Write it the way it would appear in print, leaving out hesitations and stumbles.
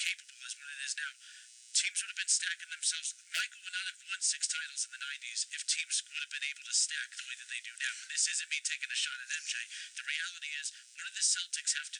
capable as what it is now. Teams would have been stacking themselves. Michael would not have won 6 titles in the 90s if teams would have been able to stack the way that they do now. And this isn't me taking a shot at MJ. The reality is, what did the Celtics have to